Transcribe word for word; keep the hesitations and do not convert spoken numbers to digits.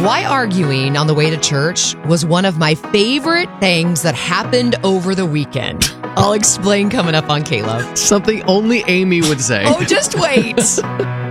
Why arguing on the way to church was one of my favorite things that happened over the weekend. I'll explain coming up on Caleb. Something only Amy would say. Oh, just wait.